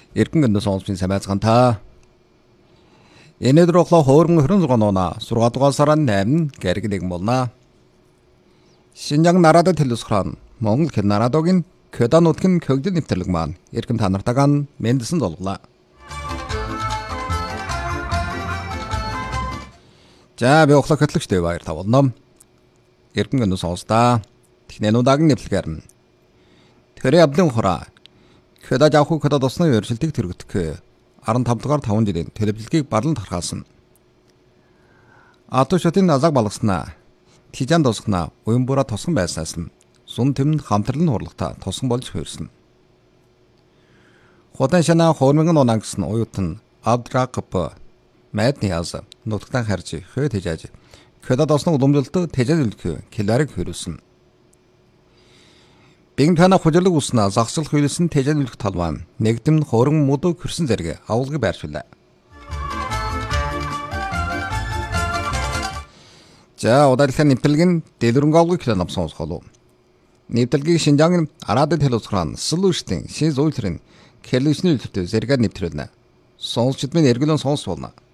Эргэн гэнэ сонссон самайцгаанта. Энэдэр оглоо хөөрмөн 26 оноо 6 дугаар сарын 8 гэрэг нэгэн болно. Шинжаан нарадад хэлсгэрэн Монгол хэл нарадогийн Кёдан нутгийн көгдөл нэвтрлэг маань эргэн та нартайгаа мэндсэн золглоо. За би оглоо хөтлөгчтэй баяр та болно. Эргэн гэнэ сонстаа. Технэн удагийн нэвтлэгээр нь тэрэ явдлын хураа Кёдад авах Кёдад усны өршөлтийг тэргэтгэх 15 дугаар 5 жилийн төлөвлөлтийг барлан тархаасан. Атушатын назаг балгаснаа Тижан тосгоноо уянбуура тосгон байснаас нь сун тэмд хамтралын хурлагта тосгон болж хөрсөн. Ходан шана хормын онангсан уютан Абдракп мэдний яз нутагтан харж хөө тэжээж Кёдад усны уламжлалт тэжээлэх киларыг хөрүүлсэн. Бин тана хужирлог уснаа загсал хөлсөн тэжээлүүлэх талбай нэгдэм хорон модо хөрсөн зэрэг авалгыг байршууллаа. За удаалхын нэвтрэлгийн дэлгэрэнговыг хэлэн авсонсголоо. Нэвтрэлгийн Шинжаангийн Арадад хэлсгэрэн Solution шин зөвлөрийн Келишний үлдэлтэй зэрэг нэвтрүүлнэ. Сонсчдмын эргэлэн сонсволно.